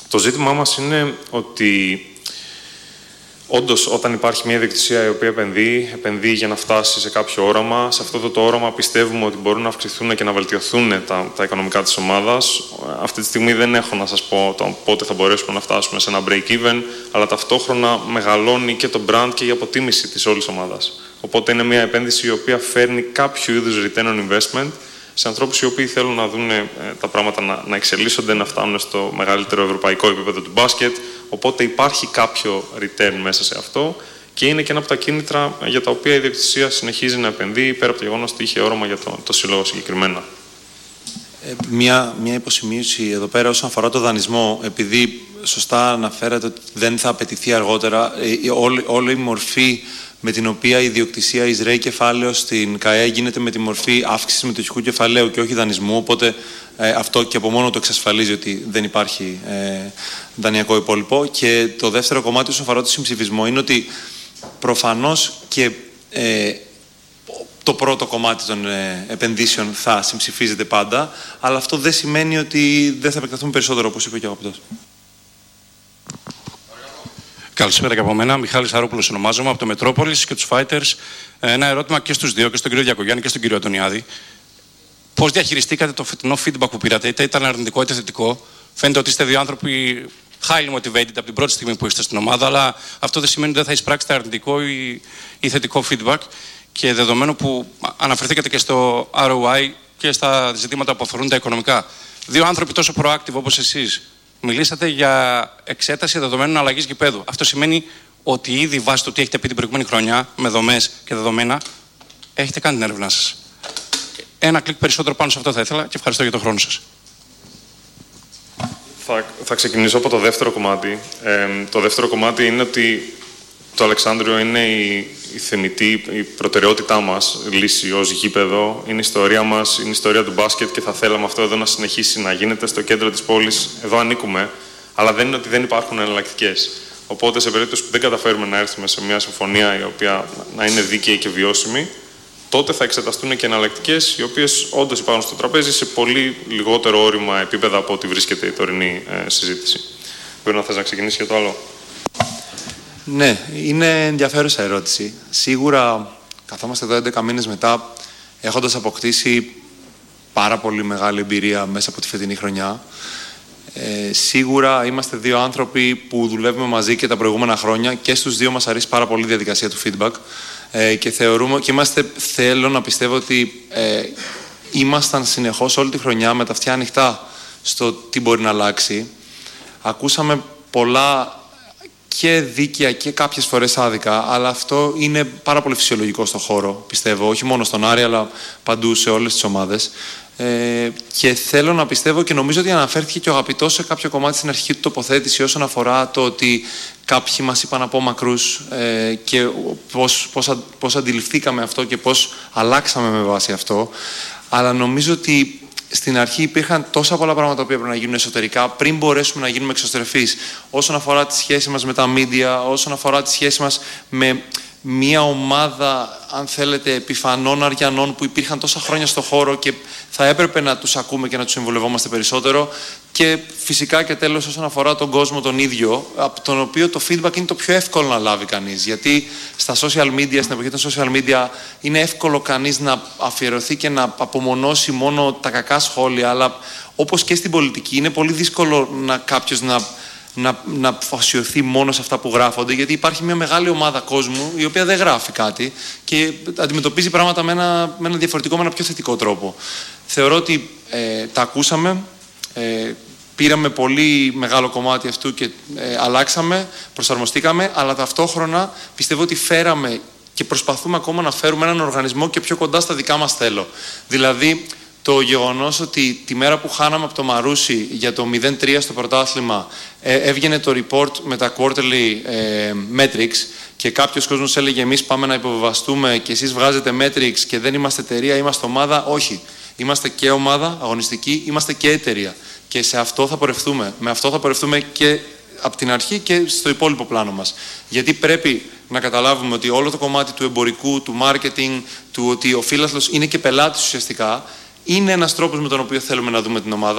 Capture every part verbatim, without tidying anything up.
Το ζήτημά μας είναι ότι όντως, όταν υπάρχει μια ιδιοκτησία η οποία επενδύει, επενδύει για να φτάσει σε κάποιο όραμα. Σε αυτό το, το όραμα πιστεύουμε ότι μπορούν να αυξηθούν και να βελτιωθούν τα, τα οικονομικά της ομάδας. Αυτή τη στιγμή δεν έχω να σας πω το, πότε θα μπορέσουμε να φτάσουμε σε ένα break-even, αλλά ταυτόχρονα μεγαλώνει και το brand και η αποτίμηση της όλης ομάδας. Οπότε είναι μια επένδυση η οποία φέρνει κάποιο είδους return on investment σε ανθρώπους οι οποίοι θέλουν να δουν ε, τα πράγματα να, να εξελίσσονται, να φτάνουν στο μεγαλύτερο ευρωπαϊκό επίπεδο του μπάσκετ. Οπότε υπάρχει κάποιο return μέσα σε αυτό και είναι και ένα από τα κίνητρα για τα οποία η ιδιοκτησία συνεχίζει να επενδύει, πέρα από το γεγονός ότι είχε όρομα για το, το σύλλογο συγκεκριμένα. Ε, μια, μια υποσημείωση εδώ πέρα όσον αφορά το δανεισμό, επειδή σωστά αναφέρατε ότι δεν θα απαιτηθεί αργότερα, ε, όλη, όλη η μορφή με την οποία η ιδιοκτησία εισραίει κεφάλαιο στην ΚΑΕ γίνεται με τη μορφή αύξησης μετοχικού κεφαλαίου και όχι δανεισμού, οπότε ε, αυτό και από μόνο το εξασφαλίζει ότι δεν υπάρχει ε, δανειακό υπόλοιπο. Και το δεύτερο κομμάτι όσον αφορά το συμψηφισμό είναι ότι προφανώς και ε, το πρώτο κομμάτι των ε, επενδύσεων θα συμψηφίζεται πάντα, αλλά αυτό δεν σημαίνει ότι δεν θα επεκταθούμε περισσότερο, όπως είπε και ο αγαπητός. Καλησπέρα και από μένα. Μιχάλης Αρόπουλος ονομάζομαι, από το Μετρόπολης και τους Fighters. Ένα ερώτημα και στους δύο, και στον κύριο Διακογιάννη και στον κύριο Αντωνιάδη. Πώς διαχειριστήκατε το φετινό feedback που πήρατε, είτε ήταν αρνητικό είτε θετικό? Φαίνεται ότι είστε δύο άνθρωποι highly motivated από την πρώτη στιγμή που είστε στην ομάδα, αλλά αυτό δεν σημαίνει ότι δεν θα εισπράξετε αρνητικό ή, ή θετικό feedback. Και δεδομένου που αναφερθήκατε και στο αρ ο άι και στα ζητήματα που αφορούν τα οικονομικά, δύο άνθρωποι τόσο proactive όπως εσείς, μιλήσατε για εξέταση δεδομένων αλλαγής γηπέδου. Αυτό σημαίνει ότι ήδη βάσει του τι έχετε πει την προηγούμενη χρονιά, με δομές και δεδομένα, έχετε κάνει την έρευνά σας. Ένα κλικ περισσότερο πάνω σε αυτό θα ήθελα και ευχαριστώ για τον χρόνο σας. Θα, θα ξεκινήσω από το δεύτερο κομμάτι. Ε, το δεύτερο κομμάτι είναι ότι το Αλεξάνδριο είναι η, η θεμιτή, η προτεραιότητά μας λύση ως γήπεδο. Είναι η ιστορία μας, είναι η ιστορία του μπάσκετ και θα θέλαμε αυτό εδώ να συνεχίσει να γίνεται στο κέντρο της πόλης. Εδώ ανήκουμε, αλλά δεν είναι ότι δεν υπάρχουν εναλλακτικές. Οπότε, σε περίπτωση που δεν καταφέρουμε να έρθουμε σε μια συμφωνία η οποία να είναι δίκαιη και βιώσιμη, τότε θα εξεταστούν και εναλλακτικές, οι οποίες όντως υπάρχουν στο τραπέζι σε πολύ λιγότερο όρημα επίπεδα από ό,τι βρίσκεται η τωρινή ε, συζήτηση. Μπορεί να θες να ξεκινήσει για το άλλο. Ναι, είναι ενδιαφέρουσα ερώτηση. Σίγουρα, καθόμαστε εδώ έντεκα μήνες μετά, έχοντας αποκτήσει πάρα πολύ μεγάλη εμπειρία μέσα από τη φετινή χρονιά. Ε, σίγουρα είμαστε δύο άνθρωποι που δουλεύουμε μαζί και τα προηγούμενα χρόνια και στους δύο μας αρέσει πάρα πολύ η διαδικασία του feedback ε, και θεωρούμε και είμαστε, θέλω να πιστεύω ότι ε, ήμασταν συνεχώς όλη τη χρονιά με τα αυτιά ανοιχτά στο τι μπορεί να αλλάξει. Ακούσαμε πολλά και δίκαια και κάποιες φορές άδικα, αλλά αυτό είναι πάρα πολύ φυσιολογικό στον χώρο, πιστεύω, όχι μόνο στον Άρη, αλλά παντού σε όλες τις ομάδες. Ε, και θέλω να πιστεύω και νομίζω ότι αναφέρθηκε και ο αγαπητός σε κάποιο κομμάτι στην αρχική του τοποθέτηση όσον αφορά το ότι κάποιοι μας είπαν από μακρούς ε, και πώς, πώς, πώς αντιληφθήκαμε αυτό και πώς αλλάξαμε με βάση αυτό. Αλλά νομίζω ότι στην αρχή υπήρχαν τόσα πολλά πράγματα που έπρεπε να γίνουν εσωτερικά πριν μπορέσουμε να γίνουμε εξωστρεφείς. Όσον αφορά τη σχέση μας με τα media, όσον αφορά τη σχέση μας με μια ομάδα, αν θέλετε, επιφανών αριανών που υπήρχαν τόσα χρόνια στο χώρο και θα έπρεπε να τους ακούμε και να τους συμβουλευόμαστε περισσότερο. Και φυσικά και τέλος όσον αφορά τον κόσμο τον ίδιο, από τον οποίο το feedback είναι το πιο εύκολο να λάβει κανείς. Γιατί στα social media, στην εποχή των social media, είναι εύκολο κανείς να αφιερωθεί και να απομονώσει μόνο τα κακά σχόλια, αλλά όπως και στην πολιτική είναι πολύ δύσκολο να κάποιος να να, να αφοσιωθεί μόνο σε αυτά που γράφονται, γιατί υπάρχει μια μεγάλη ομάδα κόσμου η οποία δεν γράφει κάτι και αντιμετωπίζει πράγματα με ένα, με ένα διαφορετικό, με ένα πιο θετικό τρόπο. Θεωρώ ότι ε, τα ακούσαμε, ε, πήραμε πολύ μεγάλο κομμάτι αυτού και ε, αλλάξαμε, προσαρμοστήκαμε, αλλά ταυτόχρονα πιστεύω ότι φέραμε και προσπαθούμε ακόμα να φέρουμε έναν οργανισμό και πιο κοντά στα δικά μας θέλω. Δηλαδή, το γεγονός ότι τη μέρα που χάναμε από το Μαρούσι για το μηδέν τρία στο πρωτάθλημα ε, έβγαινε το report με τα quarterly ε, metrics και κάποιος κόσμος έλεγε εμείς πάμε να υποβιβαστούμε και εσείς βγάζετε metrics και δεν είμαστε εταιρεία, είμαστε ομάδα. Όχι. Είμαστε και ομάδα αγωνιστική, είμαστε και εταιρεία. Και σε αυτό θα πορευτούμε. Με αυτό θα πορευτούμε και από την αρχή και στο υπόλοιπο πλάνο μας. Γιατί πρέπει να καταλάβουμε ότι όλο το κομμάτι του εμπορικού, του marketing, του ότι ο φίλαθλος είναι και πελάτης ουσιαστικά, είναι ένας τρόπος με τον οποίο θέλουμε να δούμε την ομάδα,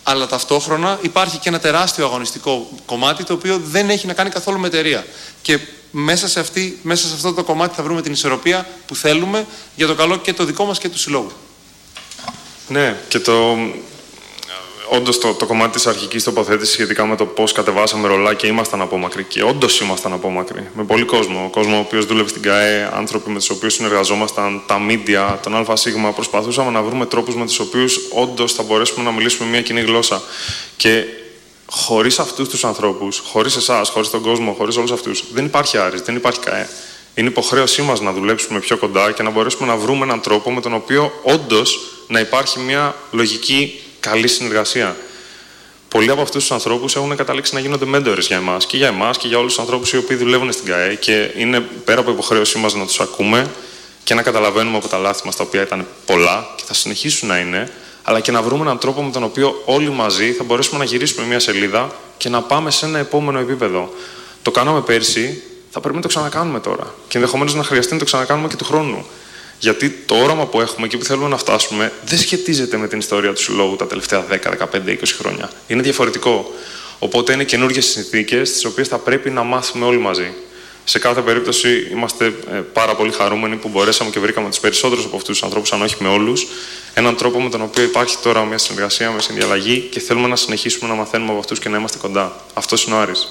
αλλά ταυτόχρονα υπάρχει και ένα τεράστιο αγωνιστικό κομμάτι το οποίο δεν έχει να κάνει καθόλου με εταιρεία. Και μέσα σε, αυτή, μέσα σε αυτό το κομμάτι θα βρούμε την ισορροπία που θέλουμε για το καλό και το δικό μας και του συλλόγου. Ναι, και το... Όντως το, το κομμάτι της αρχικής τοποθέτησης σχετικά με το πώς κατεβάσαμε ρολά και ήμασταν απόμακροι. Και όντως ήμασταν απόμακροι. Με πολύ κόσμο. Κόσμο ο οποίος δούλευε στην ΚΑΕ, άνθρωποι με τους οποίους συνεργαζόμασταν, τα μίντια, τον ΑΣ. Προσπαθούσαμε να βρούμε τρόπους με τους οποίους όντως θα μπορέσουμε να μιλήσουμε μια κοινή γλώσσα. Και χωρίς αυτούς τους ανθρώπους, χωρίς εσάς, χωρίς τον κόσμο, χωρίς όλους αυτούς, δεν υπάρχει Άρης, δεν υπάρχει ΚΑΕ. Είναι υποχρέωσή μας να δουλέψουμε πιο κοντά και να μπορέσουμε να βρούμε έναν τρόπο με τον οποίο όντως να υπάρχει μια λογική καλή συνεργασία. Πολλοί από αυτούς τους ανθρώπους έχουν καταλήξει να γίνονται μέντορες για εμάς και για εμάς και για όλους τους ανθρώπους οι οποίοι δουλεύουν στην ΚΑΕ και είναι πέρα από υποχρέωσή μας να τους ακούμε και να καταλαβαίνουμε από τα λάθη μας, τα οποία ήταν πολλά και θα συνεχίσουν να είναι, αλλά και να βρούμε έναν τρόπο με τον οποίο όλοι μαζί θα μπορέσουμε να γυρίσουμε μια σελίδα και να πάμε σε ένα επόμενο επίπεδο. Το κάναμε πέρσι, θα πρέπει να το ξανακάνουμε τώρα. Και ενδεχομένως να χρειαστεί να το ξανακάνουμε και του χρόνου. Γιατί το όραμα που έχουμε και που θέλουμε να φτάσουμε δεν σχετίζεται με την ιστορία του συλλόγου τα τελευταία δέκα, δεκαπέντε, είκοσι χρόνια. Είναι διαφορετικό. Οπότε είναι καινούργιες συνθήκες, τις οποίες θα πρέπει να μάθουμε όλοι μαζί. Σε κάθε περίπτωση είμαστε ε, πάρα πολύ χαρούμενοι που μπορέσαμε και βρήκαμε τους περισσότερους από αυτούς τους ανθρώπους, αν όχι με όλους, έναν τρόπο με τον οποίο υπάρχει τώρα μια συνεργασία, μια συνδιαλλαγή και θέλουμε να συνεχίσουμε να μαθαίνουμε από αυτούς και να είμαστε κοντά. Αυτός είναι ο Άρης.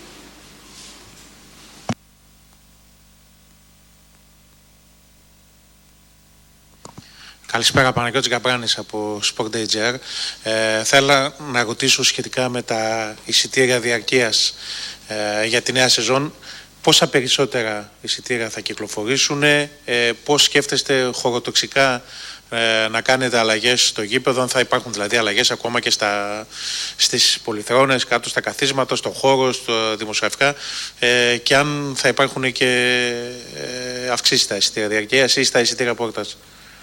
Καλησπέρα, Παναγιώτης Γαμπράνης από Sport.gr. Ε, θέλω να ρωτήσω σχετικά με τα εισιτήρια διαρκείας ε, για τη νέα σεζόν. Πόσα περισσότερα εισιτήρια θα κυκλοφορήσουν, ε, πώς σκέφτεστε χωροτοξικά ε, να κάνετε αλλαγές στο γήπεδο, αν θα υπάρχουν δηλαδή αλλαγές ακόμα και στα, στις πολυθρόνες, κάτω στα καθίσματα, στο χώρο, στο δημοσιογραφικά ε, και αν θα υπάρχουν και ε, αυξήσεις στα εισιτήρια διαρκείας ή στα εισιτήρια πόρτας.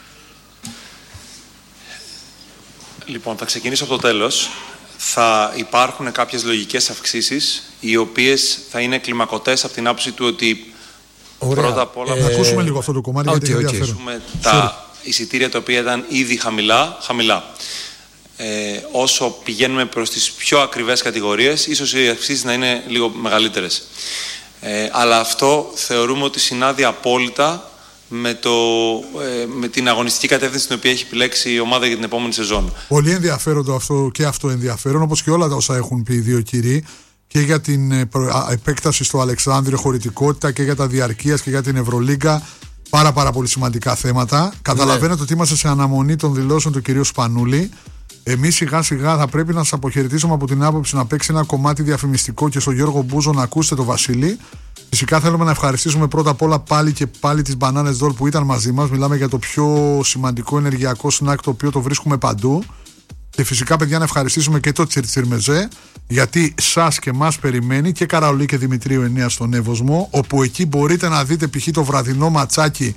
Λοιπόν, θα ξεκινήσω από το τέλος. Θα υπάρχουν κάποιες λογικές αυξήσεις, οι οποίες θα είναι κλιμακωτές από την άποψη του ότι Ωραία. πρώτα απ' όλα... Ε, θα ακούσουμε λίγο αυτό το κομμάτι, okay, γιατί είναι okay. ενδιαφέρον. Τα εισιτήρια τα οποία ήταν ήδη χαμηλά, χαμηλά. Ε, όσο πηγαίνουμε προς τις πιο ακριβές κατηγορίες, ίσως οι αυξήσεις να είναι λίγο μεγαλύτερες. Ε, αλλά αυτό θεωρούμε ότι συνάδει απόλυτα με, το, ε, με την αγωνιστική κατεύθυνση την οποία έχει επιλέξει η ομάδα για την επόμενη σεζόν. Πολύ ενδιαφέροντο αυτό και αυτό ενδιαφέρον, όπως και όλα τα όσα έχουν πει οι δύο κύριοι, και για την επέκταση στο Αλεξάνδριο, χωρητικότητα, και για τα διαρκείας και για την Ευρωλίγκα. Πάρα πάρα πολύ σημαντικά θέματα. Ναι. Καταλαβαίνετε ότι είμαστε σε αναμονή των δηλώσεων του κυρίου Σπανούλη. Εμείς σιγά σιγά θα πρέπει να σας αποχαιρετήσουμε από την άποψη να παίξει ένα κομμάτι διαφημιστικό και στον Γιώργο Μπούζο να ακούσετε το Βασίλη. Φυσικά θέλουμε να ευχαριστήσουμε πρώτα απ' όλα πάλι και πάλι τις Μπανάνες Δόλ που ήταν μαζί μας. Μιλάμε για το πιο σημαντικό ενεργειακό σνακ το οποίο το βρίσκουμε παντού. Και φυσικά, παιδιά, να ευχαριστήσουμε και το Τσιρτσιρ Μεζέ, γιατί σας και μας περιμένει και Καραολί και Δημητρίου εννέα στον Εύωσμο, όπου εκεί μπορείτε να δείτε π.χ. το βραδινό ματσάκι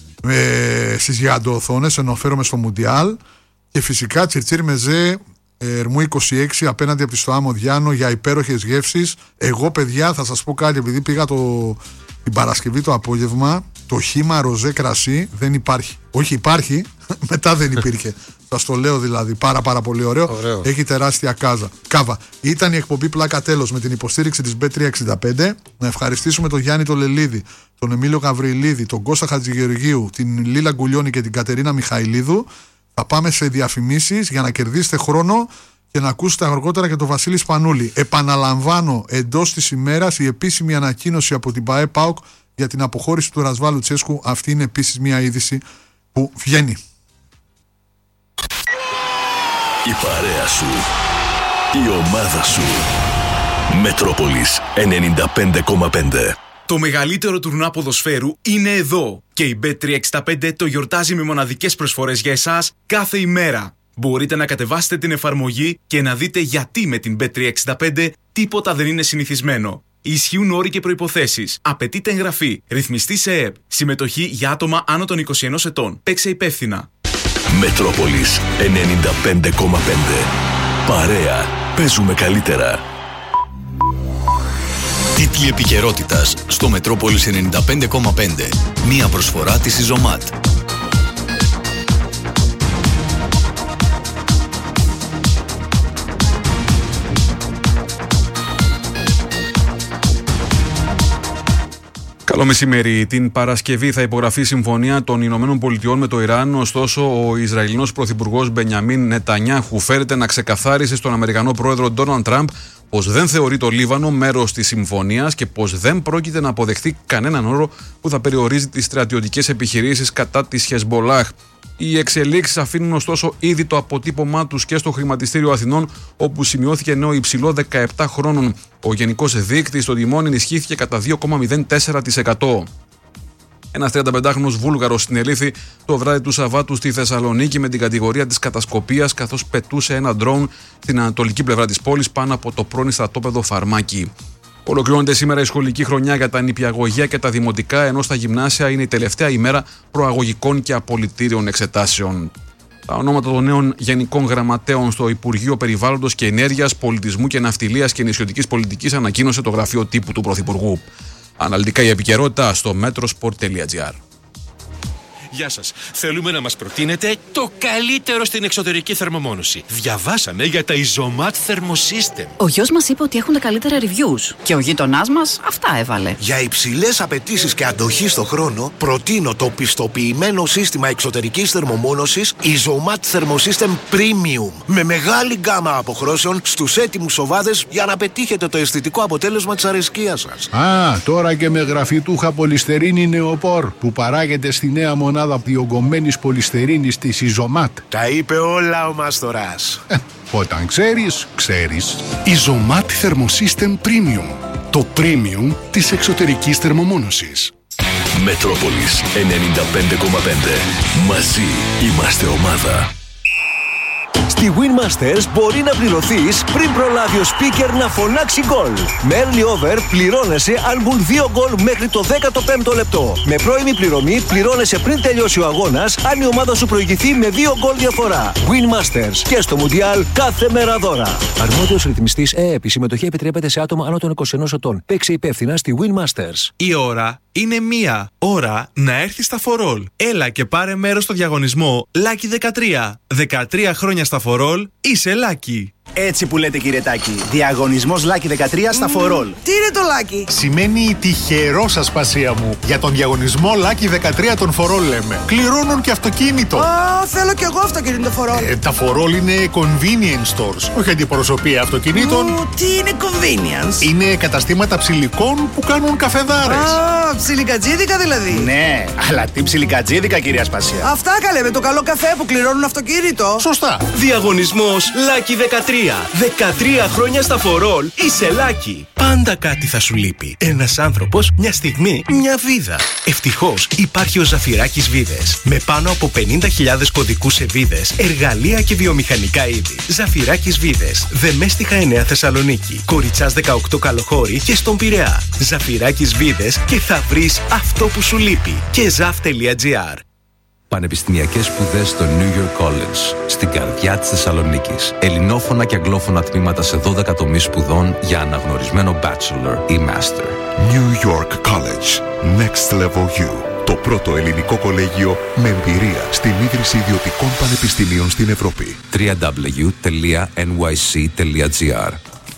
ε, στις γιγαντοοθόνες, ενώ φέρομαι στο Μουντιάλ. Και φυσικά Τσιρτσιρ Μεζέ, Ερμού είκοσι έξι, απέναντι από τη Στοάμο Διάνο, για υπέροχες γεύσεις. Εγώ, παιδιά, θα σας πω κάτι, επειδή πήγα το, την Παρασκευή το απόγευμα, το χύμα ροζέ κρασί δεν υπάρχει. Όχι, υπάρχει, μετά δεν υπήρχε. Σας το λέω δηλαδή, πάρα πάρα πολύ ωραίο. ωραίο. Έχει τεράστια κάζα. Κάβα. Ήταν η εκπομπή Πλάκα Τέλος με την υποστήριξη της μπι τριακόσια εξήντα πέντε. Να ευχαριστήσουμε τον Γιάννη τον Λελίδη, τον Εμίλιο Γαβριλίδη, τον Κώστα Χατζηγεωργίου, την Λίλα Γκουλιώνη και την Κατερίνα Μιχαηλίδου. Θα πάμε σε διαφημίσεις για να κερδίσετε χρόνο και να ακούσετε αργότερα και τον Βασίλη Σπανούλη. Επαναλαμβάνω, εντός της ημέρας η επίσημη ανακοίνωση από την ΠΑΕ ΠΑΟΚ για την αποχώρηση του Ρασβάλου Τσέσκου. Αυτή είναι επίσης μια είδηση που βγαίνει. Η παρέα σου, η ομάδα σου. Μετρόπολης ενενήντα πέντε κόμμα πέντε. Το μεγαλύτερο τουρνουά ποδοσφαίρου είναι εδώ και η μπι τριακόσια εξήντα πέντε το γιορτάζει με μοναδικές προσφορές για εσάς κάθε ημέρα. Μπορείτε να κατεβάσετε την εφαρμογή και να δείτε γιατί με την μπι τριακόσια εξήντα πέντε τίποτα δεν είναι συνηθισμένο. Ισχύουν όροι και προϋποθέσεις. Απαιτείται εγγραφή. Ρυθμιστή σε ΕΕΠ. Συμμετοχή για άτομα άνω των είκοσι ενός ετών. Παίξε υπεύθυνα. Μετρόπολης ενενήντα πέντε κόμμα πέντε. Παρέα. Παίζουμε καλύτερα. Τίτλοι επικαιρότητας στο Μετρόπολης ενενήντα πέντε κόμμα πέντε. Μία προσφορά της Ιζωμάτ. Καλό μεσημέρι. Την Παρασκευή θα υπογραφεί η συμφωνία των Ηνωμένων Πολιτειών με το Ιράν. Ωστόσο, ο Ισραηλινός Πρωθυπουργός Μπενιαμίν Νετανιάχου φέρεται να ξεκαθάρισε στον Αμερικανό πρόεδρο Ντόναλντ Τραμπ πως δεν θεωρεί το Λίβανο μέρος της συμφωνίας και πως δεν πρόκειται να αποδεχθεί κανέναν όρο που θα περιορίζει τις στρατιωτικές επιχειρήσεις κατά της Χεσμπολάχ. Οι εξελίξεις αφήνουν ωστόσο ήδη το αποτύπωμά τους και στο χρηματιστήριο Αθηνών, όπου σημειώθηκε νέο υψηλό δεκαεπτά χρόνων. Ο γενικός δείκτης στο τιμόνι ενισχύθηκε κατά δύο κόμμα μηδέν τέσσερα τοις εκατό. Ένας τριανταπεντάχρονος Βούλγαρος συνελήφθη το βράδυ του Σαββάτου στη Θεσσαλονίκη με την κατηγορία της κατασκοπίας, καθώς πετούσε ένα ντρόουν στην ανατολική πλευρά της πόλης πάνω από το πρώην στρατόπεδο Φαρμάκι. Ολοκληρώνεται σήμερα η σχολική χρονιά για τα νηπιαγωγεία και τα δημοτικά, ενώ στα γυμνάσια είναι η τελευταία ημέρα προαγωγικών και απολυτήριων εξετάσεων. Τα ονόματα των νέων γενικών γραμματέων στο Υπουργείο Περιβάλλοντος και Ενέργειας, Πολιτισμού και Ναυτιλίας και Νησιωτικής Πολιτικής ανακοίνωσε το γραφείο τύπου του Πρωθυπουργού. Αναλυτικά η επικαιρότητα στο metrosport τελεία gr. Γεια σας. Θέλουμε να μας προτείνετε το καλύτερο στην εξωτερική θερμομόνωση. Διαβάσαμε για τα Isomat Thermosystem. Ο γιος μας είπε ότι έχουν τα καλύτερα reviews και ο γείτονάς μας αυτά έβαλε. Για υψηλές απαιτήσεις και αντοχή στο χρόνο, προτείνω το πιστοποιημένο σύστημα εξωτερικής θερμομόνωσης Isomat Thermosystem Premium. Με μεγάλη γκάμα αποχρώσεων στους έτοιμους σοβάδες για να πετύχετε το αισθητικό αποτέλεσμα της αρεσκίας σας. Α, τώρα και με γραφιτούχα πολυστερίνη νεοπόρ που παράγεται στη νέα μονάδα διογκωμένης πολυστερίνης της Isomat. Τα είπε όλα ο Μάστορας. Ε, όταν ξέρεις, ξέρεις. Isomat Thermosystem Premium. Το premium της εξωτερικής θερμομόνωσης. Μετρόπολης ενενήντα πέντε κόμμα πέντε. Μαζί είμαστε ομάδα. Στη Winmasters μπορεί να πληρωθείς πριν προλάβει ο speaker να φωνάξει γκολ. Με early over πληρώνεσαι αν μπουν δύο γκολ μέχρι το δέκατο πέμπτο λεπτό. Με πρώιμη πληρωμή πληρώνεσαι πριν τελειώσει ο αγώνας αν η ομάδα σου προηγηθεί με δύο γκολ διαφορά. Winmasters και στο Μουντιάλ κάθε μέρα δώρα. Αρμόδιος ρυθμιστής ΕΕΠ. Η συμμετοχή επιτρέπεται σε άτομα άνω των είκοσι ενός ετών. Παίξε υπεύθυνα στη Winmasters. Η ώρα είναι μία ώρα να έρθει στα φορόλ. Έλα και πάρε μέρος στο διαγωνισμό Lucky δεκατρία. δεκατρία χρόνια στα φορόλ, είσαι Lucky. Έτσι που λέτε, κύριε Τάκη. Διαγωνισμός Lucky δεκατρία στα φορόλ. Τι είναι το Lucky? Σημαίνει τυχερό, ασπασία μου. Για τον διαγωνισμό Lucky δεκατρία των φορόλ λέμε. Κληρώνουν και αυτοκίνητο. Α, θέλω κι εγώ αυτοκίνητο φορόλ. Ε, τα φορόλ είναι convenience stores. Όχι αντιπροσωπεία αυτοκινήτων. Ου, τι είναι convenience? Είναι καταστήματα ψηλικών που κάνουν καφεδάρες. Α, ψιλικατζίδικα δηλαδή. Ναι, αλλά τι ψιλικατζίδικα, κυρία Σπασία. Αυτά καλέ, με το καλό καφέ που κληρώνουν αυτοκίνητο. Σωστά. Διαγωνισμός Lucky δεκατρία. δεκατρία χρόνια στα φορόλ, είσαι Lucky. Πάντα κάτι θα σου λείπει. Ένας άνθρωπος, μια στιγμή, μια βίδα. Ευτυχώς υπάρχει ο Ζαφυράκης Βίδες. Με πάνω από πενήντα χιλιάδες κωδικούς σε βίδες, εργαλεία και βιομηχανικά είδη. Ζαφυράκης Βίδες. Δεμέστιχα εννέα Θεσσαλονίκη. Κοριτσάς δεκαοκτώ Καλοχώρη και στον Πειραιά. Ζαφυράκης Βίδες και θα βρεις αυτό που σου λείπει. Και ζαφ τελεία τζι άρ. Πανεπιστημιακές σπουδές στο New York College, στην καρδιά της Θεσσαλονίκης. Ελληνόφωνα και αγγλόφωνα τμήματα σε δώδεκα τομείς σπουδών για αναγνωρισμένο bachelor ή master. New York College. Next Level U. Το πρώτο ελληνικό κολέγιο με εμπειρία στην ίδρυση ιδιωτικών πανεπιστημίων στην Ευρώπη. double-u double-u double-u τελεία εν γουάι σι τελεία τζι άρ.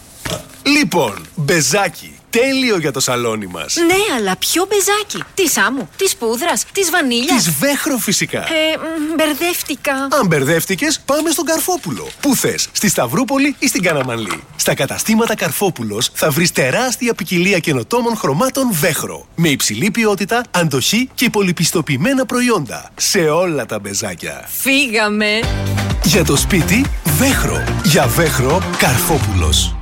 Λοιπόν, μπεζάκι. Τέλειο για το σαλόνι μας. Ναι, αλλά ποιο μπεζάκι? Της άμμου, της πούδρας, της βανίλιας? Της Βέχρο φυσικά. Ε, μ, μπερδεύτηκα. Αν μπερδεύτηκες, πάμε στον Καρφόπουλο. Πού θες, στη Σταυρούπολη ή στην Καναμανλή? Στα καταστήματα Καρφόπουλος θα βρεις τεράστια ποικιλία καινοτόμων χρωμάτων Βέχρο. Με υψηλή ποιότητα, αντοχή και πολυπιστοποιημένα προϊόντα. Σε όλα τα μπεζάκια. Φύγαμε. Για το σπίτι, Βέχρο. Για Βέχρο, Καρφόπουλος.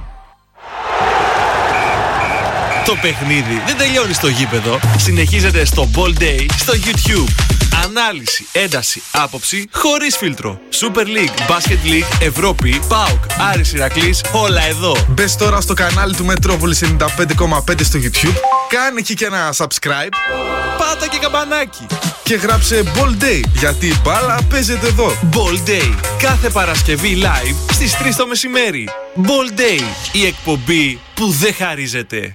Το παιχνίδι δεν τελειώνει στο γήπεδο. Συνεχίζεται στο Ball Day στο YouTube. Ανάλυση, ένταση, άποψη χωρίς φίλτρο. Super League, Basket League, Ευρώπη, ΠΑΟΚ, Άρης Ηρακλής, όλα εδώ. Μπες τώρα στο κανάλι του Μετρόπολης ενενήντα πέντε κόμμα πέντε στο YouTube. Κάνε εκεί και ένα subscribe. Πάτα και καμπανάκι. Και γράψε Ball Day, γιατί η μπάλα παίζεται εδώ. Ball Day, κάθε Παρασκευή live στις τρεις το μεσημέρι. Ball Day, η εκπομπή που δεν χαρίζεται.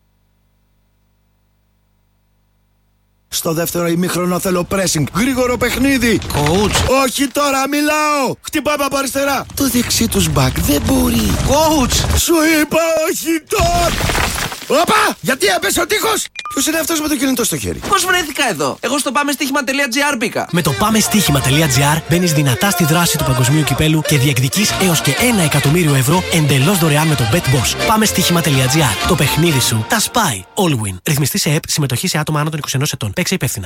Στο δεύτερο ημίχρονο θέλω pressing. Γρήγορο παιχνίδι. Coach. Όχι τώρα, μιλάω. Χτυπάμε από αριστερά. Το δεξί τους μπακ δεν μπορεί. Coach. Σου είπα όχι τώρα. Όπα, γιατί έπεσε ο τείχος. Ποιος είναι αυτός με το κινητό στο χέρι? Πώς βρέθηκα εδώ? Εγώ στο πάμε στοίχημα τελεία τζι άρ μπήκα. Με το πάμε στοίχημα τελεία τζι άρ μπαίνεις δυνατά στη δράση του παγκοσμίου κυπέλου και διεκδικείς έως και ένα εκατομμύριο ευρώ εντελώς δωρεάν με το BetBoss. Πάμε στοίχημα τελεία τζι άρ. Το παιχνίδι σου τα σπάει. All win. Ρυθμιστή σε ΕΠ. Συμμετοχή σε άτομα άνω των είκοσι ενός ετών. Παίξε υπεύθυνα.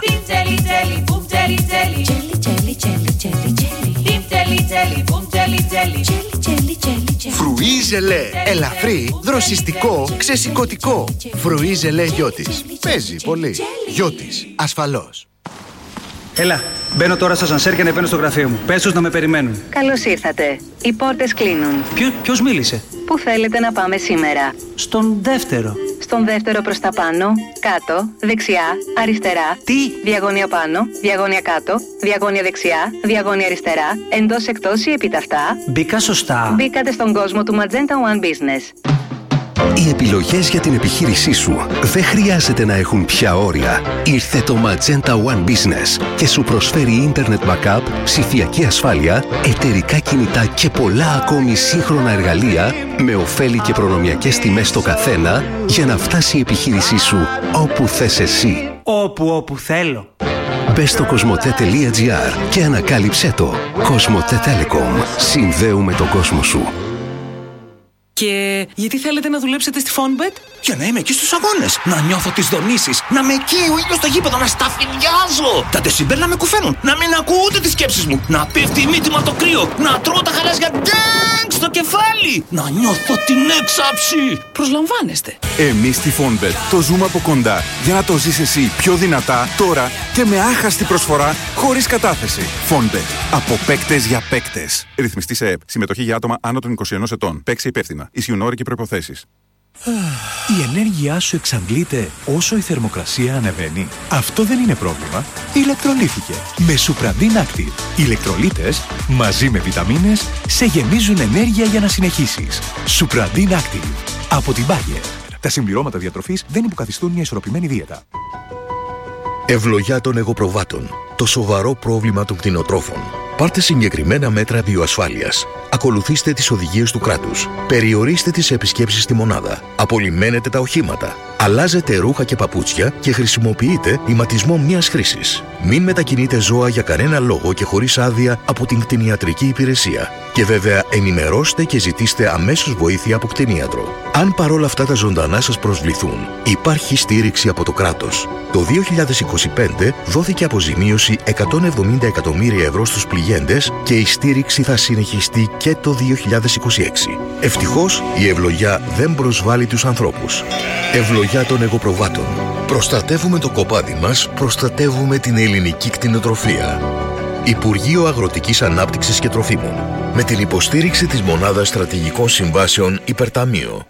Φρουί ζελέ. Ελαφρύ, δροσιστικό, ξεσηκωτικό. Φρουί ζελέ Γιώτης. Παίζει πολύ. Γιώτης. Ασφαλώς. Έλα, μπαίνω τώρα στα σανσέρ και ανεβαίνω στο γραφείο μου. Πες τους να με περιμένουν. Καλώς ήρθατε. Οι πόρτες κλείνουν. Ποιο, ποιος μίλησε? Πού θέλετε να πάμε σήμερα? Στον δεύτερο. Στον δεύτερο προς τα πάνω, κάτω, δεξιά, αριστερά. Τι? Διαγώνια πάνω, διαγώνια κάτω, διαγώνια δεξιά, διαγώνια αριστερά, εντός εκτός ή επιταυτά. Μπήκα σωστά. Μπήκατε στον κόσμο του Magenta One Business. Οι επιλογές για την επιχείρησή σου δεν χρειάζεται να έχουν πια όρια. Ήρθε το Magenta One Business και σου προσφέρει Internet Backup, ψηφιακή ασφάλεια, εταιρικά κινητά και πολλά ακόμη σύγχρονα εργαλεία με ωφέλη και προνομιακές τιμές στο καθένα για να φτάσει η επιχείρησή σου όπου θες εσύ. Όπου όπου θέλω. Μπες στο κοσμοτέ τελεία τζι άρ και ανακάλυψέ το. Κοσμοτέ Telecom. Συνδέουμε τον κόσμο σου. Και γιατί θέλετε να δουλέψετε στη Fonbet? Για να είμαι εκεί στους αγώνες, να νιώθω τις δονήσεις, να με εκεί ο ήλιος στο γήπεδο, να σταφυδιάζω. Τα τεσιμπέλ να με κουφαίνουν, να μην ακούω ούτε τις σκέψεις μου, να πέφτει η μύτη μου το κρύο, να τρώω τα χαράζια ντέγκ στο κεφάλι, να νιώθω την έξαψη. Προσλαμβάνεστε. Εμείς στη Fonbet το ζούμε από κοντά για να το ζεις εσύ πιο δυνατά τώρα και με άχαστη προσφορά χωρίς κατάθεση. Fonbet. Από παίκτες για παίκτες. Ρυθμιστή σε ΕΠ. Συμμετοχή για άτομα άνω των είκοσι ενός ετών. Παίξε υπεύθυνα. Ισχύουν όροι και προϋποθέσεις. Η ενέργειά σου εξαντλείται όσο η θερμοκρασία ανεβαίνει. Αυτό δεν είναι πρόβλημα. Ηλεκτρολίθηκε με Supradin Active. Οι ηλεκτρολίτες μαζί με βιταμίνες σε γεμίζουν ενέργεια για να συνεχίσεις. Supradin Active από την Bayer. Τα συμπληρώματα διατροφής δεν υποκαθιστούν μια ισορροπημένη δίαιτα. Ευλογιά των εγωπροβάτων. Το σοβαρό πρόβλημα των κτηνοτρόφων. Πάρτε συγκεκριμένα μέτρα βιοασφάλειας. Ακολουθήστε τις οδηγίες του κράτους. Περιορίστε τις επισκέψεις στη μονάδα. Απολυμμένετε τα οχήματα. Αλλάζετε ρούχα και παπούτσια και χρησιμοποιείτε ηματισμό μιας χρήσης. Μην μετακινείτε ζώα για κανένα λόγο και χωρίς άδεια από την κτηνιατρική υπηρεσία. Και βέβαια ενημερώστε και ζητήστε αμέσως βοήθεια από κτηνίατρο. Αν παρόλα αυτά τα ζωντανά σας προσβληθούν, υπάρχει στήριξη από το κράτος. Το δύο χιλιάδες είκοσι πέντε δόθηκε αποζημίωση εκατόν εβδομήντα εκατομμύρια ευρώ στους πληγέντες και η στήριξη θα συνεχιστεί και το δύο χιλιάδες είκοσι έξι. Ευτυχώς η ευλογιά δεν προσβάλλει τους ανθρώπους. Ευλογιά των εγωπροβάτων. Προστατεύουμε το κοπάδι μας, προστατεύουμε την ελληνική κτηνοτροφία. Υπουργείο Αγροτικής Ανάπτυξης και Τροφίμων. Με την υποστήριξη της Μονάδας Στρατηγικών Συμβάσεων Υπερταμείο.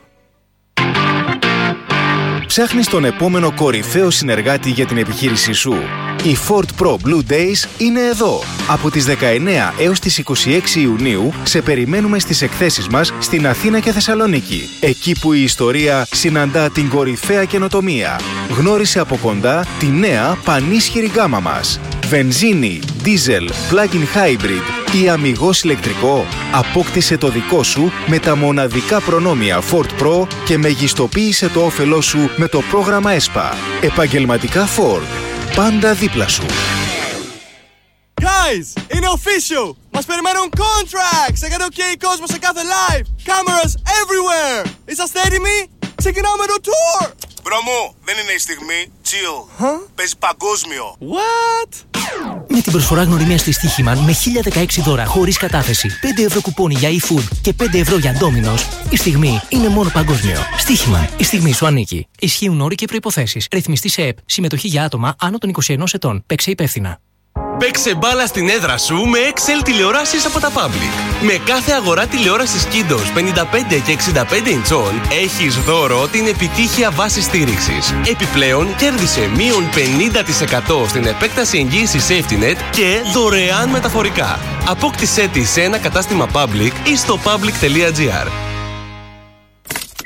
Ψάχνεις τον επόμενο κορυφαίο συνεργάτη για την επιχείρησή σου. Οι Ford Pro Blue Days είναι εδώ. Από τις δεκαεννέα έως τις είκοσι έξι Ιουνίου σε περιμένουμε στις εκθέσεις μας στην Αθήνα και Θεσσαλονίκη. Εκεί που η ιστορία συναντά την κορυφαία καινοτομία. Γνώρισε από κοντά τη νέα πανίσχυρη γκάμα μας. Βενζίνη, diesel, plug-in hybrid ή αμιγώς ηλεκτρικό. Απόκτησε το δικό σου με τα μοναδικά προνόμια Ford Pro και μεγιστοποίησε το όφελό σου με το πρόγραμμα ΕΣΠΑ. Επαγγελματικά Ford. Πάντα δίπλα σου. Guys, είναι official! Μας περιμένουν contracts! Έκανε ok κόσμο σε κάθε live! Cameras everywhere! Είσαστε έτοιμοι? Ξεκινάμε το tour! Μπρο μου, δεν είναι η στιγμή. Chill. Huh? Παίζει παγκόσμιο. What? Με την προσφορά γνωριμίας της Στοίχημαν με χίλια δεκαέξι δώρα χωρίς κατάθεση, πέντε ευρώ κουπόνι για e-food και πέντε ευρώ για Domino's, η στιγμή είναι μόνο παγκόσμιο. Στοίχημαν, η στιγμή σου ανήκει. Ισχύουν όροι και προϋποθέσεις. Ρυθμιστή σε ΕΠ. Συμμετοχή για άτομα άνω των είκοσι ενός ετών. Παίξε υπεύθυνα. Παίξε μπάλα στην έδρα σου με εξ ελ τηλεοράσεις από τα Public. Με κάθε αγορά τηλεόρασης Kiddos πενήντα πέντε και εξήντα πέντε ιντσών έχεις δώρο την επιτύχεια βάση στήριξης. Επιπλέον κέρδισε μείον πενήντα τοις εκατό στην επέκταση εγγύησης SafetyNet και δωρεάν μεταφορικά. Απόκτησέ τη σε ένα κατάστημα Public ή στο public τελεία gr.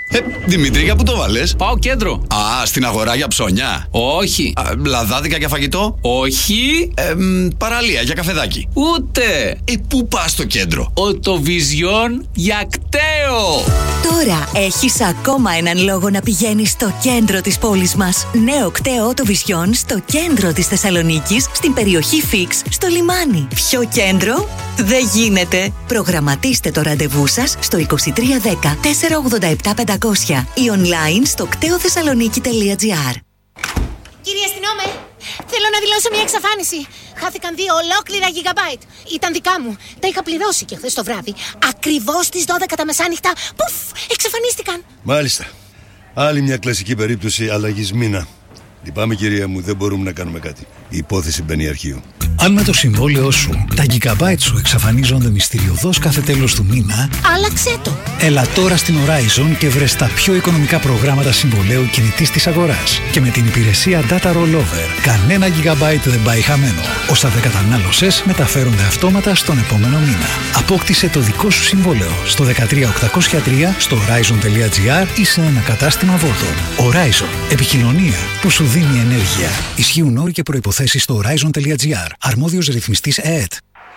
Ε, Δημήτρη, για πού το βάλες? Πάω κέντρο. Α, στην αγορά για ψώνια. Όχι. Α, λαδάδικα για φαγητό. Όχι. Ε, μ, παραλία για καφεδάκι. Ούτε. Ε, πού πας στο κέντρο? Οτοβιζιόν για κταίο. Τώρα έχεις ακόμα έναν λόγο να πηγαίνεις στο κέντρο της πόλης μας. Νέο κταίο Οτοβιζιόν στο κέντρο της Θεσσαλονίκης, στην περιοχή Φίξ, στο λιμάνι. Πιο κέντρο δεν γίνεται. Προγραμματίστε το ραντεβού σας στο είκοσι τρία δέκα τετρακόσια ογδόντα επτά πεντακόσια ή online στο κταίο θεσσαλονίκη τελεία τζι άρ. Κύριε αστυνόμε, θέλω να δηλώσω μια εξαφάνιση. Χάθηκαν δύο ολόκληρα γιγαμπάιτ. Ήταν δικά μου. Τα είχα πληρώσει και χθες το βράδυ. Ακριβώς στις δώδεκα τα μεσάνυχτα. Πουφ, εξαφανίστηκαν. Μάλιστα. Άλλη μια κλασική περίπτωση αλλαγής μήνα. Λυπάμαι, κυρία μου, δεν μπορούμε να κάνουμε κάτι. Η υπόθεση μπαίνει αρχείο. Αν με το συμβόλαιό σου τα gigabyte σου εξαφανίζονται μυστηριωδώς κάθε τέλος του μήνα, άλλαξέ το. Έλα τώρα στην Horizon και βρες τα πιο οικονομικά προγράμματα συμβολαίου κινητής της αγοράς. Και με την υπηρεσία Data Rollover, κανένα gigabyte δεν πάει χαμένο. Όσα δεν κατανάλωσες μεταφέρονται αυτόματα στον επόμενο μήνα. Απόκτησε το δικό σου συμβόλαιο στο δεκατρία οκτακόσια τρία, στο horizon τελεία τζι άρ ή σε ένα κατάστημα Vodafone. Horizon. Επικοινωνία που σου δίνει ενέργεια. Ισχύουν όροι και προϋποθέσεις στο horizon τελεία τζι άρ. Αρμόδιος ρυθμιστής ΕΕΤ.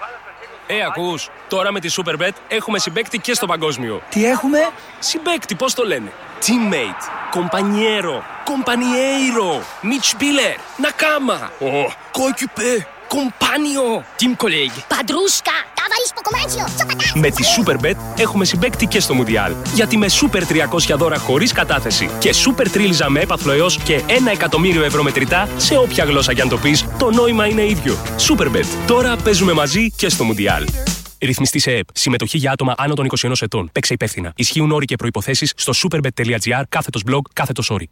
Ε, ακούς, τώρα με τη Superbet έχουμε συμπαίκτη και στο παγκόσμιο. Τι έχουμε? Συμπαίκτη, πώς το λένε? Teammate, compañero, compañeiro, Mitspieler, Nakama, oh, coéquipier, compagno, team colleague. Παντρούσκα, ταβαρίσπο κομμάτσιο, τσοπατά. Με τη Superbet έχουμε συμπαίκτη και στο Μουντιάλ. Γιατί με Super τριακόσια δώρα χωρίς κατάθεση και Super τρίλιζα με έπαθλο έως και ένα εκατομμύριο ευρώ μετρητά σε όποια γλώσσα κι αν το πεις, το νόημα είναι ίδιο. Superbet. Τώρα παίζουμε μαζί και στο Μουντιάλ. Ρυθμιστή σε ΕΕΠ. Συμμετοχή για άτομα άνω των είκοσι ενός ετών. Παίξε υπεύθυνα. Ισχύουν όροι και προϋποθέσεις στο superbet τελεία τζι άρ κάθετος blog κάθετος όροι.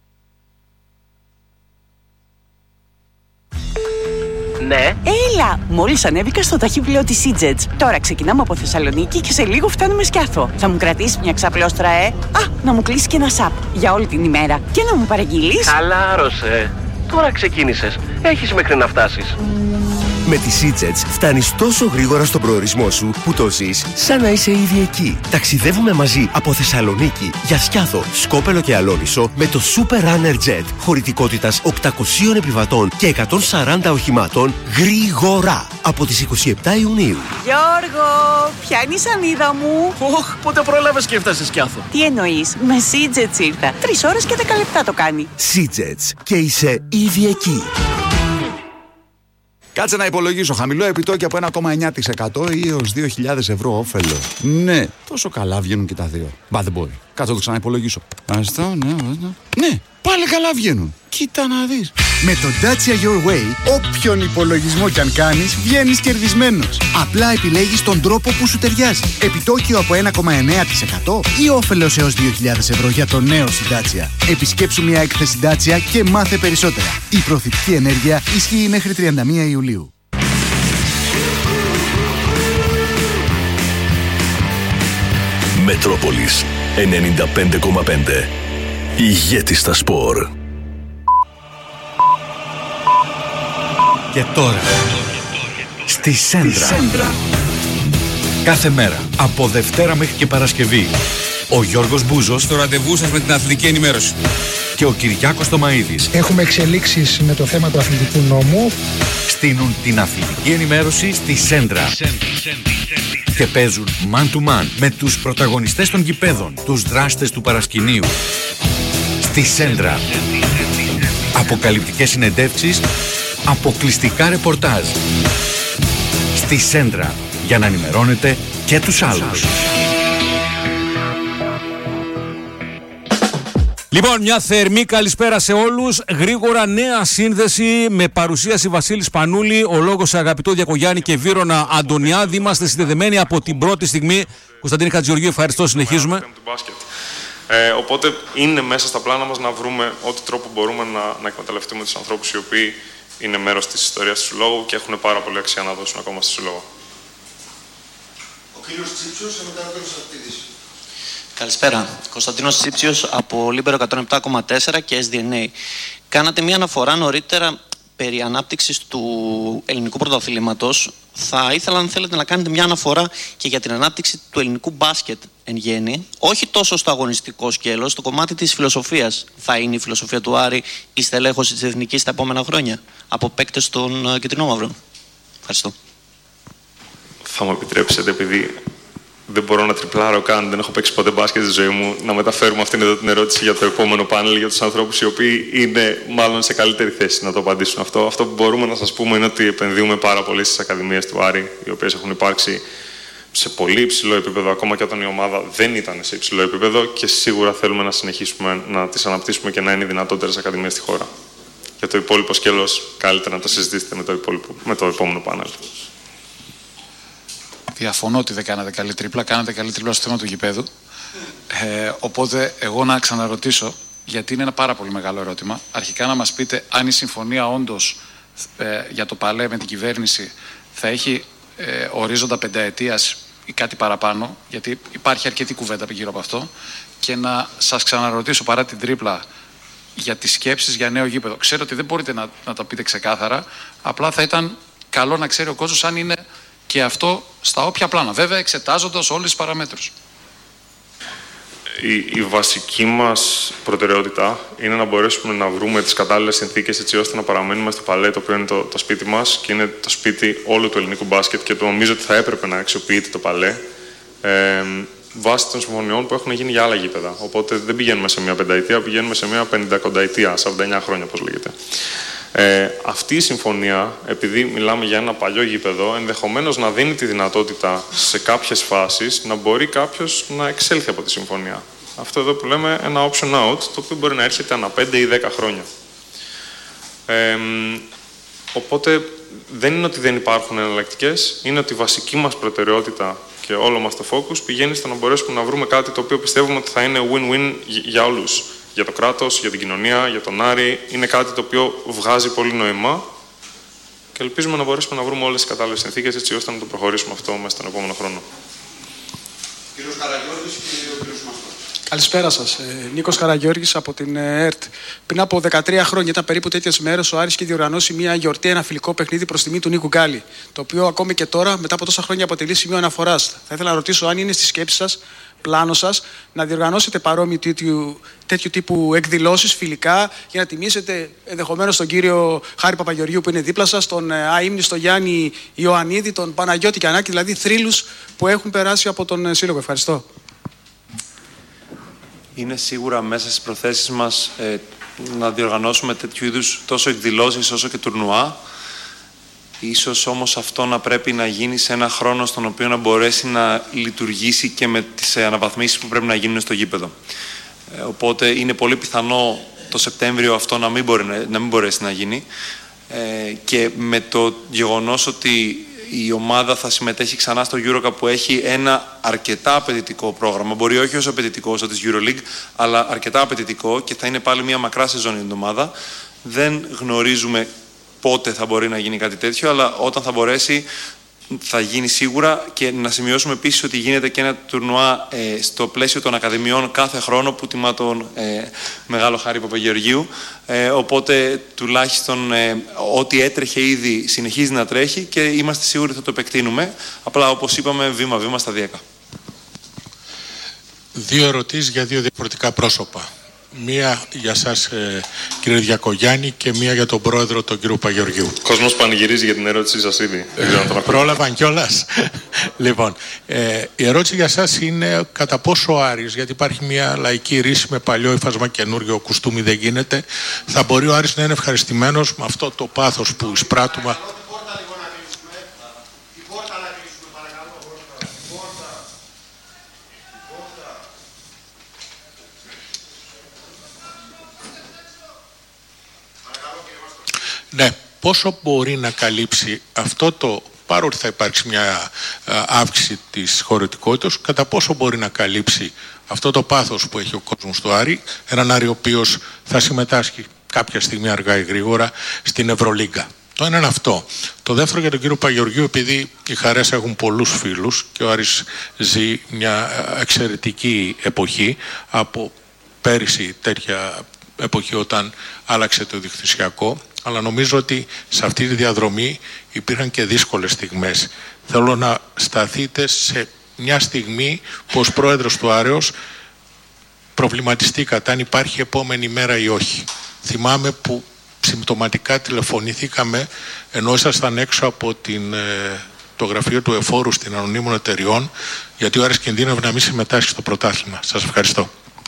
Ναι. Έλα! Μόλις ανέβηκα στο ταχύπλοιο της Seajets. Τώρα ξεκινάμε από Θεσσαλονίκη και σε λίγο φτάνουμε Σκιάθο. Θα μου κρατήσεις μια ξαπλώστρα, ε? Α, να μου κλείσει και ένα σαπ για όλη την ημέρα. Και να μου παραγγείλεις. Χαλάρωσε. Τώρα ξεκίνησες. Έχεις μέχρι να φτάσεις. Με τη Seajets φτάνεις τόσο γρήγορα στον προορισμό σου που το ζεις σαν να είσαι ήδη εκεί. Ταξιδεύουμε μαζί από Θεσσαλονίκη για Σκιάθο, Σκόπελο και Αλόνισο με το Super Runner Jet χωρητικότητας οκτακοσίων επιβατών και εκατόν σαράντα οχημάτων γρήγορα από τις είκοσι επτά Ιουνίου. Γιώργο, ποια είναι η σανίδα μου? Οχ, πότε πρόλαβες και έφτασες Σκιάθο? Τι εννοείς? Με Seajets ήρθα. Τρεις ώρες και δέκα λεπτά το κάνει. Seajets και είσαι ήδη εκεί. Κάτσε να υπολογίσω. Χαμηλό επιτόκιο από ένα κόμμα εννιά τοις εκατό ή έως δύο χιλιάδες ευρώ όφελο. Ναι, τόσο καλά βγαίνουν και τα δύο. Μπα, δεν μπορεί. Κάτσε να το ξαναυπολογίσω. Αστό, ναι, ναι. Ναι, πάλι καλά βγαίνουν. Κοίτα να δεις. Με το Dacia Your Way, όποιον υπολογισμό κι αν κάνεις, βγαίνεις κερδισμένος. Απλά επιλέγεις τον τρόπο που σου ταιριάζει. Επιτόκιο από ένα κόμμα εννιά τοις εκατό ή όφελος έως δύο χιλιάδες ευρώ για το νέο σου Dacia. Επισκέψου μια έκθεση Dacia και μάθε περισσότερα. Η προθετική ενέργεια ισχύει μέχρι τριάντα μία Ιουλίου. Μετρόπολης ενενήντα πέντε κόμμα πέντε. Ηγέτη στα σπορ. Και τώρα, στη Σέντρα. Σέντρα. Κάθε μέρα, από Δευτέρα μέχρι και Παρασκευή, ο Γιώργος Μπούζος στο ραντεβού σας με την αθλητική ενημέρωση και ο Κυριάκος Τομαΐδης έχουμε εξελίξεις με το θέμα του αθλητικού νόμου, στείνουν την αθλητική ενημέρωση στη Σέντρα και παίζουν man to man με τους πρωταγωνιστές των γηπέδων, τους δράστες του παρασκηνίου. Στη Σέντρα, αποκαλυπτικές συνεντεύξεις, αποκλειστικά ρεπορτάζ. Στη Σέντρα, για να ενημερώνετε και τους άλλους. Λοιπόν, μια θερμή καλησπέρα σε όλους. Γρήγορα νέα σύνδεση με παρουσίαση Βασίλη Σπανούλη, ο λόγος σε αγαπητό Διακογιάννη και Βύρωνα Αντωνιάδη. Είμαστε συνδεδεμένοι από την πρώτη στιγμή. Κωνσταντίνη Χατζηγεωργίου, ευχαριστώ. Συνεχίζουμε. Ε, οπότε είναι μέσα στα πλάνα μας να βρούμε ό,τι τρόπο μπορούμε να, να εκμεταλλευτούμε τους ανθρώπους οι οποίοι είναι μέρος της ιστορίας του Συλλόγου και έχουν πάρα πολύ αξία να δώσουν ακόμα στο Συλλόγο. Ο κύριος Τσίψιος και μετά ο κύριος Αρτίδης. Καλησπέρα. Κωνσταντίνος Τσίψιος από Λίμπερο εκατόν επτά κόμμα τέσσερα και ες ντι εν έι. Κάνατε μια αναφορά νωρίτερα περί ανάπτυξης του ελληνικού πρωταθλήματος θα ήθελα, αν θέλετε, να κάνετε μια αναφορά και για την ανάπτυξη του ελληνικού μπάσκετ εν γέννη, όχι τόσο στο αγωνιστικό σκέλος, στο κομμάτι της φιλοσοφίας. Θα είναι η φιλοσοφία του Άρη η στελέχωση της Εθνικής τα επόμενα χρόνια από παίκτες των κυτρινόμαυρων? Ευχαριστώ. Θα μου επιτρέψετε, επειδή δεν μπορώ να τριπλάρω καν, δεν έχω παίξει ποτέ μπάσκετ στη ζωή μου, να μεταφέρουμε αυτήν εδώ την ερώτηση για το επόμενο πάνελ, για τους ανθρώπους οι οποίοι είναι μάλλον σε καλύτερη θέση να το απαντήσουν αυτό. Αυτό που μπορούμε να σας πούμε είναι ότι επενδύουμε πάρα πολύ στις ακαδημίες του Άρη, οι οποίες έχουν υπάρξει σε πολύ υψηλό επίπεδο, ακόμα και όταν η ομάδα δεν ήταν σε υψηλό επίπεδο, και σίγουρα θέλουμε να συνεχίσουμε να τις αναπτύσσουμε και να είναι οι δυνατότερες ακαδημίες στη χώρα. Για το υπόλοιπο σκέλος, καλύτερα να το συζητήσετε με το, υπόλοιπο, με το επόμενο πάνελ. Διαφωνώ ότι δεν κάνατε καλή τρίπλα, κάνατε καλή τρίπλα στο θέμα του γηπέδου. Ε, οπότε, εγώ να ξαναρωτήσω, γιατί είναι ένα πάρα πολύ μεγάλο ερώτημα. Αρχικά να μας πείτε αν η συμφωνία όντως ε, για το Παλέ με την κυβέρνηση θα έχει ε, ορίζοντα πενταετίας ή κάτι παραπάνω, γιατί υπάρχει αρκετή κουβέντα γύρω από αυτό. Και να σας ξαναρωτήσω, παρά την τρίπλα, για τις σκέψεις για νέο γήπεδο. Ξέρω ότι δεν μπορείτε να, να τα πείτε ξεκάθαρα, απλά θα ήταν καλό να ξέρει ο κόσμος αν είναι και αυτό στα όποια πλάνα. Βέβαια, εξετάζοντας όλες τις παραμέτρους. Η, η βασική μας προτεραιότητα είναι να μπορέσουμε να βρούμε τις κατάλληλες συνθήκες έτσι ώστε να παραμένουμε στο Παλέ, το οποίο είναι το, το σπίτι μας και είναι το σπίτι όλου του ελληνικού μπάσκετ, και το νομίζω ότι θα έπρεπε να αξιοποιείται το Παλέ ε, βάσει των συμφωνιών που έχουν γίνει για άλλα γήπεδα. Οπότε δεν πηγαίνουμε σε μια πενταετία, πηγαίνουμε σε μια πεντηκονταετία, σαράντα εννιά χρόνια, όπως λέγεται. Ε, αυτή η συμφωνία, επειδή μιλάμε για ένα παλιό γήπεδο, ενδεχομένως να δίνει τη δυνατότητα σε κάποιες φάσεις να μπορεί κάποιος να εξέλθει από τη συμφωνία. Αυτό εδώ που λέμε ένα option out, το οποίο μπορεί να έρχεται ανά πέντε ή δέκα χρόνια. Ε, οπότε δεν είναι ότι δεν υπάρχουν εναλλακτικές, είναι ότι η βασική μας προτεραιότητα και όλο μας το focus πηγαίνει στο να μπορέσουμε να βρούμε κάτι το οποίο πιστεύουμε ότι θα είναι win-win για όλους. Για το κράτος, για την κοινωνία, για τον Άρη. Είναι κάτι το οποίο βγάζει πολύ νόημα και ελπίζουμε να μπορέσουμε να βρούμε όλες τις κατάλληλες συνθήκες έτσι ώστε να το προχωρήσουμε αυτό μέσα στον επόμενο χρόνο. Κύριος Καραγιώργης και ο κύριος Μαστός. Καλησπέρα σας. Ε, Νίκος Καραγιώργης από την ε, ΕΡΤ. Πριν από δεκατρία χρόνια, ήταν περίπου τέτοιες μέρες, ο Άρης είχε διοργανώσει μια γιορτή, ένα φιλικό παιχνίδι προς τιμή του Νίκου Γκάλη. Το οποίο ακόμη και τώρα, μετά από τόσα χρόνια, αποτελεί σημείο αναφοράς. Θα ήθελα να ρωτήσω αν είναι στη σκέψη σας, πλάνο σας, να διοργανώσετε παρόμοιου τέτοιου, τέτοιου τύπου εκδηλώσεις φιλικά για να τιμήσετε ενδεχομένως τον κύριο Χάρη Παπαγεωργίου που είναι δίπλα σας, τον αείμνηστο Γιάννη Ιωαννίδη, τον Παναγιώτη Κιανάκη, δηλαδή θρύλους που έχουν περάσει από τον Σύλλογο. Ευχαριστώ. Είναι σίγουρα μέσα στις προθέσεις μας ε, να διοργανώσουμε τέτοιου είδους τόσο εκδηλώσεις όσο και τουρνουά. Ίσως όμως αυτό να πρέπει να γίνει σε ένα χρόνο στον οποίο να μπορέσει να λειτουργήσει και με τις αναβαθμίσεις που πρέπει να γίνουν στο γήπεδο. Ε, οπότε είναι πολύ πιθανό το Σεπτέμβριο αυτό να μην, μπορεί, να μην μπορέσει να γίνει. Ε, και με το γεγονός ότι η ομάδα θα συμμετέχει ξανά στο EuroCup που έχει ένα αρκετά απαιτητικό πρόγραμμα, μπορεί όχι όσο απαιτητικό όσο της EuroLeague, αλλά αρκετά απαιτητικό και θα είναι πάλι μια μακρά σεζόν για την ομάδα. Δεν γνωρίζουμε πότε θα μπορεί να γίνει κάτι τέτοιο, αλλά όταν θα μπορέσει θα γίνει σίγουρα. Και να σημειώσουμε επίσης ότι γίνεται και ένα τουρνουά ε, στο πλαίσιο των ακαδημιών κάθε χρόνο που τιμά τον ε, μεγάλο Χάρη Παπαγεωργίου. Ε, οπότε τουλάχιστον ε, ό,τι έτρεχε ήδη συνεχίζει να τρέχει και είμαστε σίγουροι θα το επεκτείνουμε. Απλά όπως είπαμε βήμα-βήμα σταδιακά. Δύο ερωτήσεις για δύο διαφορετικά πρόσωπα. Μία για σας ε, κύριε Διακογιάννη και μία για τον πρόεδρο τον κύριο Παγεωργίου. Ο κόσμος πανηγυρίζει για την ερώτησή σας ήδη. Ε, πρόλαβαν κιόλας. Λοιπόν, ε, η ερώτηση για σας είναι κατά πόσο ο Άρης, γιατί υπάρχει μια λαϊκή ρίση με παλιό υφάσμα καινούργιο κουστούμι δεν γίνεται, θα μπορεί ο Άρης να είναι ευχαριστημένος με αυτό το πάθος που εισπράττουμε. Ναι, πόσο μπορεί να καλύψει αυτό το, παρότι θα υπάρξει μια αύξηση της χωρητικότητας, κατά πόσο μπορεί να καλύψει αυτό το πάθος που έχει ο κόσμος του Άρη, έναν Άρη ο οποίος θα συμμετάσχει κάποια στιγμή αργά ή γρήγορα στην Ευρωλίγκα. Το ένα είναι αυτό. Το δεύτερο για τον κύριο Παγεωργίου, επειδή οι Χαρές έχουν πολλούς φίλους και ο Άρης ζει μια εξαιρετική εποχή από πέρυσι τέτοια εποχή όταν άλλαξε το δικτυσιακό. αλλά νομίζω ότι σε αυτή τη διαδρομή υπήρχαν και δύσκολες στιγμές. Θέλω να σταθείτε σε μια στιγμή που ως πρόεδρος του Άρεος προβληματιστήκατε αν υπάρχει επόμενη μέρα ή όχι. Θυμάμαι που συμπτωματικά τηλεφωνηθήκαμε ενώ ήσασταν έξω από την, το γραφείο του εφόρου στην Ανωνύμων Εταιριών, γιατί ο Άρης κινδύνευε να μην συμμετάσχει στο πρωτάθλημα. Σας ευχαριστώ.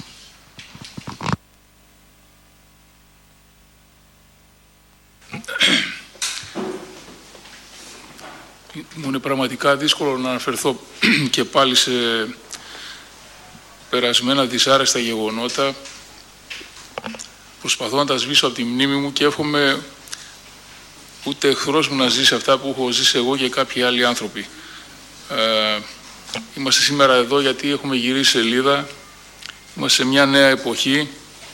Μου είναι πραγματικά δύσκολο να αναφερθώ και πάλι σε περασμένα δυσάρεστα γεγονότα. Προσπαθώ να τα σβήσω από τη μνήμη μου και εύχομαι ούτε εχθρός μου να ζήσει αυτά που έχω ζήσει εγώ και κάποιοι άλλοι άνθρωποι. Ε, είμαστε σήμερα εδώ γιατί έχουμε γυρίσει σελίδα. Είμαστε σε μια νέα εποχή.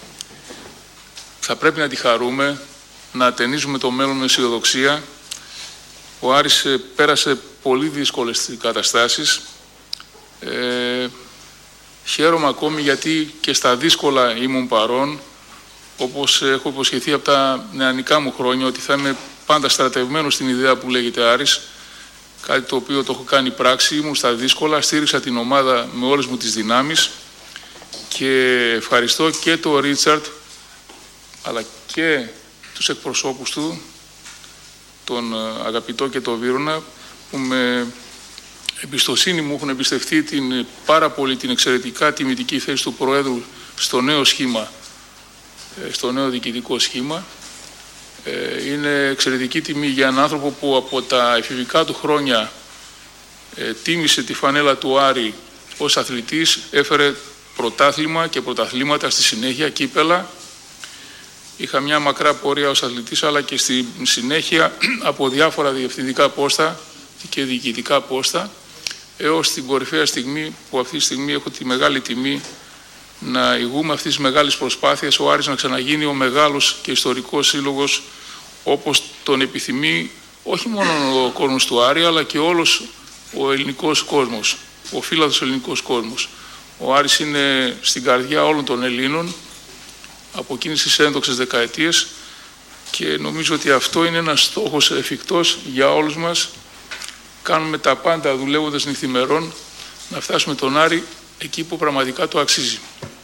Θα πρέπει να τη χαρούμε, να ατενίζουμε το μέλλον με αισιοδοξία. Ο Άρης πέρασε πολύ δύσκολες καταστάσεις. Ε, χαίρομαι ακόμη γιατί και στα δύσκολα ήμουν παρόν, όπως έχω υποσχεθεί από τα νεανικά μου χρόνια, ότι θα είμαι πάντα στρατευμένος στην ιδέα που λέγεται Άρης, κάτι το οποίο το έχω κάνει πράξη. Ήμουν στα δύσκολα, στήριξα την ομάδα με όλες μου τις δυνάμεις και ευχαριστώ και τον Ρίτσαρντ αλλά και τους εκπροσώπους του, τον αγαπητό και τον Βύρωνα, που με εμπιστοσύνη μου έχουν εμπιστευτεί την πάρα πολύ την εξαιρετικά τιμητική θέση του Προέδρου στο νέο σχήμα, στο νέο διοικητικό σχήμα. Είναι εξαιρετική τιμή για έναν άνθρωπο που από τα εφηβικά του χρόνια τίμησε τη φανέλα του Άρη ως αθλητής, έφερε πρωτάθλημα και πρωταθλήματα στη συνέχεια, κύπελα. Είχα μια μακρά πορεία ως αθλητής, αλλά και στη συνέχεια από διάφορα διευθυντικά πόστα και διοικητικά πόστα, έως την κορυφαία στιγμή που αυτή τη στιγμή έχω τη μεγάλη τιμή να ηγούμε αυτής της μεγάλης προσπάθειας, ο Άρης να ξαναγίνει ο μεγάλος και ιστορικός σύλλογος όπως τον επιθυμεί όχι μόνο ο κόσμος του Άρη, αλλά και όλος ο ελληνικός κόσμος, ο φύλαδος ελληνικός κόσμος. Ο Άρης είναι στην καρδιά όλων των Ελλήνων από εκείνες τις ένδοξες δεκαετίες και νομίζω ότι αυτό είναι ένας στόχος εφικτός για όλους μας. Κάνουμε τα πάντα δουλεύοντας νυχθημερών να φτάσουμε τον Άρη εκεί που πραγματικά το αξίζει.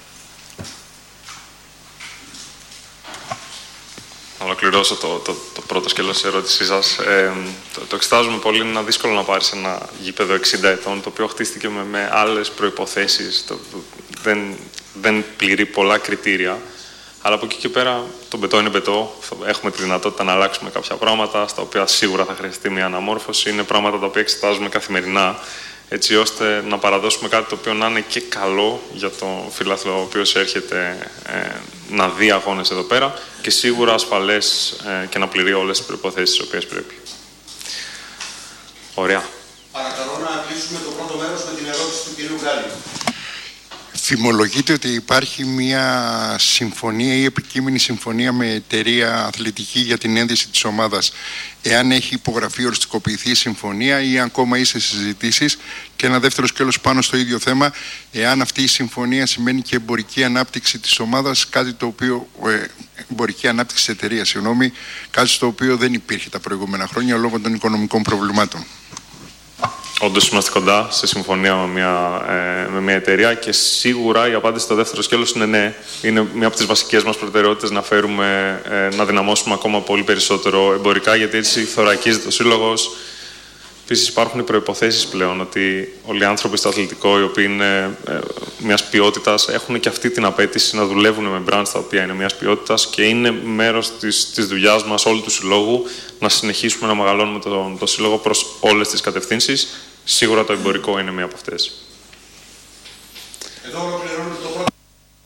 Να ολοκληρώσω το, το, το πρώτο σκέλος της ερώτησής σας. Ε, το, το εξετάζουμε πολύ, είναι δύσκολο να πάρεις ένα γήπεδο εξήντα ετών, το οποίο χτίστηκε με, με άλλες προϋποθέσεις, το, το, δεν, δεν πληρεί πολλά κριτήρια. Αλλά από εκεί και πέρα το μπετό είναι μπετό. Έχουμε τη δυνατότητα να αλλάξουμε κάποια πράγματα, στα οποία σίγουρα θα χρειαστεί μια αναμόρφωση. Είναι πράγματα τα οποία εξετάζουμε καθημερινά, έτσι ώστε να παραδώσουμε κάτι το οποίο να είναι και καλό για τον φίλαθλο ο οποίος έρχεται ε, να δει αγώνες εδώ πέρα και σίγουρα ασφαλές ε, και να πληρεί όλες τις προϋποθέσεις τις οποίες πρέπει. Ωραία. Παρακαλώ να κλείσουμε το πρώτο μέρος με την ερώτηση του κυρίου Γκάλη. Θυμολογείται ότι υπάρχει μια συμφωνία ή επικείμενη συμφωνία με εταιρεία αθλητική για την ένδυση της ομάδας. Εάν έχει υπογραφεί, οριστικοποιηθεί η συμφωνία ή ακόμα είσαι συζητήσεις. Και ένα δεύτερο σκέλος πάνω στο ίδιο θέμα, εάν αυτή η συμφωνία σημαίνει και εμπορική ανάπτυξη της ομάδας, κάτι το οποίο, ε, εμπορική ανάπτυξη της εταιρείας, συγγνώμη, κάτι στο οποίο δεν υπήρχε τα προηγούμενα χρόνια λόγω των οικονομικών προβλημάτων. Όντως είμαστε κοντά σε συμφωνία με μια, ε, με μια εταιρεία και σίγουρα η απάντηση στο δεύτερο σκέλος είναι ναι. Είναι μια από τις βασικές μας προτεραιότητες να φέρουμε, ε, να δυναμώσουμε ακόμα πολύ περισσότερο εμπορικά, γιατί έτσι θωρακίζεται ο σύλλογος. Επίσης υπάρχουν οι προϋποθέσεις πλέον ότι όλοι οι άνθρωποι στο αθλητικό, οι οποίοι είναι ε, μιας ποιότητας, έχουν και αυτή την απέτηση να δουλεύουν με brands τα οποία είναι μιας ποιότητας και είναι μέρος της, της δουλειάς μας όλου του συλλόγου να συνεχίσουμε να μεγαλώνουμε το, το σύλλογο προς όλες τις κατευθύνσεις. Σίγουρα το εμπορικό είναι μία από αυτές. Εδώ